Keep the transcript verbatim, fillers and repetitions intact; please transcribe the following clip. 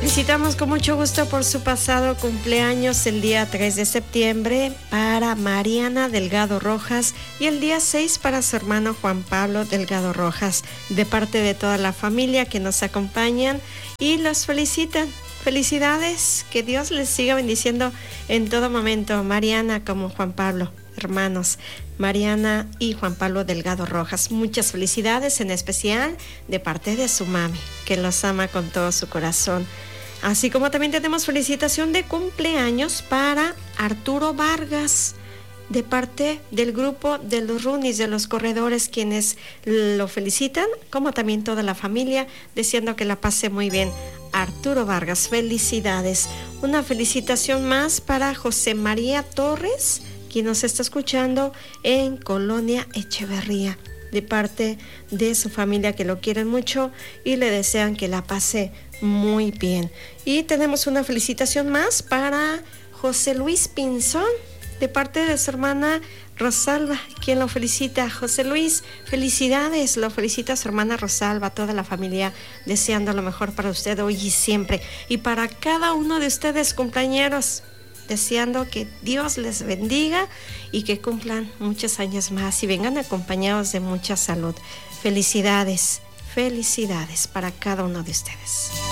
Felicitamos con mucho gusto por su pasado cumpleaños el día tres de septiembre para Mariana Delgado Rojas y el día seis para su hermano Juan Pablo Delgado Rojas, de parte de toda la familia que nos acompañan y los felicitan. Felicidades, que Dios les siga bendiciendo en todo momento, Mariana como Juan Pablo, hermanos. Mariana y Juan Pablo Delgado Rojas, muchas felicidades, en especial de parte de su mami, que los ama con todo su corazón. Así como también tenemos felicitación de cumpleaños para Arturo Vargas, de parte del grupo de los Runis, de los corredores, quienes lo felicitan, como también toda la familia, deseando que la pase muy bien. Arturo Vargas, felicidades. Una felicitación más para José María Torres, quien nos está escuchando en Colonia Echeverría, de parte de su familia, que lo quieren mucho y le desean que la pase muy bien. Y tenemos una felicitación más para José Luis Pinzón, de parte de su hermana Rosalba, quien lo felicita. José Luis, felicidades, lo felicita su hermana Rosalba, toda la familia, deseando lo mejor para usted hoy y siempre. Y para cada uno de ustedes, compañeros, deseando que Dios les bendiga y que cumplan muchos años más y vengan acompañados de mucha salud. Felicidades, felicidades para cada uno de ustedes.